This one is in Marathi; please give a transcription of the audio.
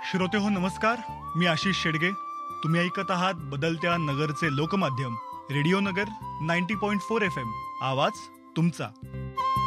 श्रोतेहो नमस्कार, मी आशिष शेडगे. तुम्ही ऐकत आहात बदलत्या नगरचे लोकमाध्यम रेडिओ नगर 90.4 FM. आवाज तुमचा.